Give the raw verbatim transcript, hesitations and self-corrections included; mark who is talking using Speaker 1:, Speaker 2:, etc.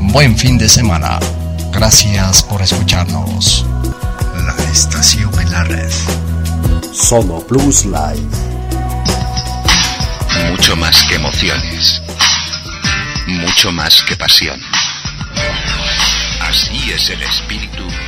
Speaker 1: buen fin de semana. Gracias por escucharnos. La estación en la red.
Speaker 2: Sono Plus Live.
Speaker 3: Mucho más que emociones. Mucho más que pasión. Así es el espíritu